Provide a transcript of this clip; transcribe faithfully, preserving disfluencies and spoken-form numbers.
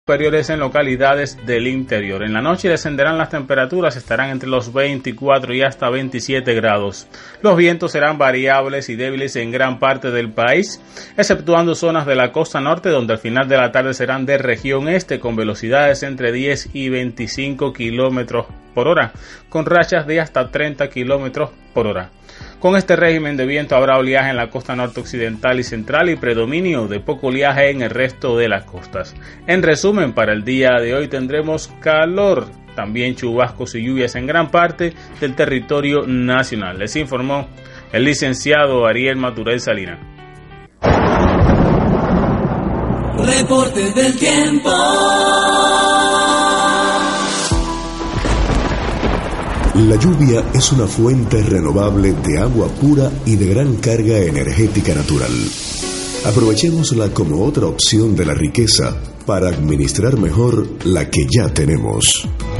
superiores en localidades del interior. En la noche descenderán las temperaturas, estarán entre los veinticuatro y hasta veintisiete grados. Los vientos serán variables y débiles en gran parte del país, exceptuando zonas de la costa norte, donde al final de la tarde serán de región este, con velocidades entre diez y veinticinco kilómetros por hora, con rachas de hasta treinta kilómetros por hora. Con este régimen de viento habrá oleaje en la costa norte occidental y central y predominio de poco oleaje en el resto de las costas. En resumen, para el día de hoy tendremos calor, también chubascos y lluvias en gran parte del territorio nacional. Les informó el licenciado Ariel Maturel Salinas. Reporte del tiempo. La lluvia es una fuente renovable de agua pura y de gran carga energética natural. Aprovechémosla como otra opción de la riqueza para administrar mejor la que ya tenemos.